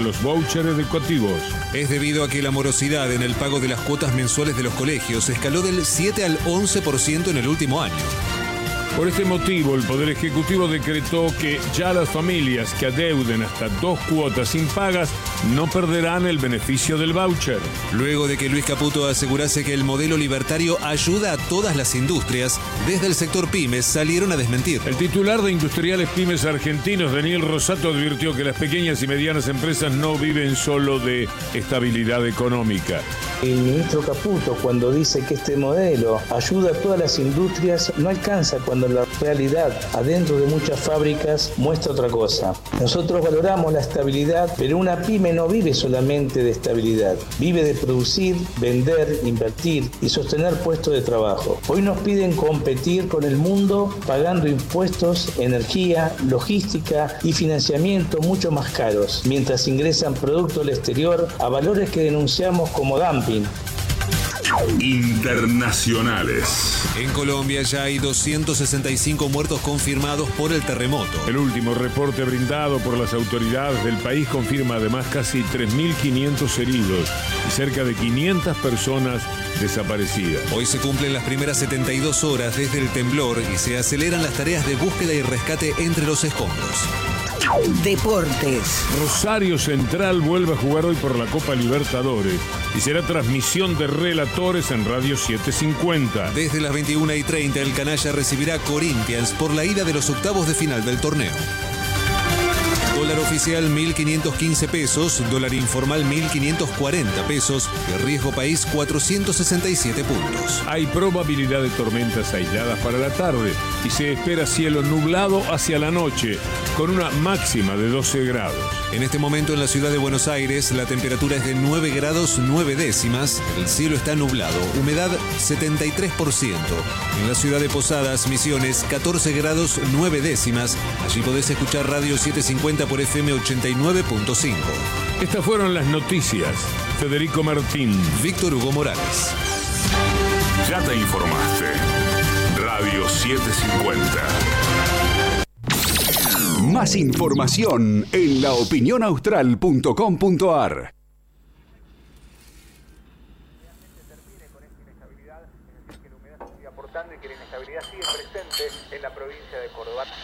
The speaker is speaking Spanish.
los vouchers educativos. Es debido a que la morosidad en el pago de las cuotas mensuales de los colegios escaló del 7 al 11% en el último año. Por este motivo, el Poder Ejecutivo decretó que ya las familias que adeuden hasta 2 cuotas impagas no perderán el beneficio del voucher. Luego de que Luis Caputo asegurase que el modelo libertario ayuda a todas las industrias, desde el sector pymes salieron a desmentir. El titular de Industriales Pymes Argentinos, Daniel Rosato, advirtió que las pequeñas y medianas empresas no viven solo de estabilidad económica. El ministro Caputo, cuando dice que este modelo ayuda a todas las industrias, no alcanza cuando la realidad adentro de muchas fábricas muestra otra cosa. Nosotros valoramos la estabilidad, pero una pyme no vive solamente de estabilidad, vive de producir, vender, invertir y sostener puestos de trabajo. Hoy nos piden competir con el mundo pagando impuestos, energía, logística y financiamiento mucho más caros, mientras ingresan productos del exterior a valores que denunciamos como dumping. Internacionales. En Colombia ya hay 265 muertos confirmados por el terremoto. El último reporte brindado por las autoridades del país confirma además casi 3.500 heridos y cerca de 500 personas desaparecidas. Hoy se cumplen las primeras 72 horas desde el temblor y se aceleran las tareas de búsqueda y rescate entre los escombros. Deportes. Rosario Central vuelve a jugar hoy por la Copa Libertadores y será transmisión de relatores en Radio 750. Desde las 21:30 el canalla recibirá a Corinthians por la ida de los octavos de final del torneo. Dólar oficial 1.515 pesos, dólar informal 1.540 pesos y riesgo país 467 puntos. Hay probabilidad de tormentas aisladas para la tarde y se espera cielo nublado hacia la noche con una máxima de 12 grados. En este momento en la ciudad de Buenos Aires la temperatura es de 9 grados 9 décimas, el cielo está nublado, humedad 73%. En la ciudad de Posadas, Misiones, 14 grados 9 décimas. Allí podés escuchar Radio 750 por FM 89.5. Estas fueron las noticias. Federico Martín. Víctor Hugo Morales. Ya te informaste. Radio 750. Más información en laopinionaustral.com.ar. Y que la humedad sigue aportando y que la inestabilidad sigue presente en la provincia de Córdoba.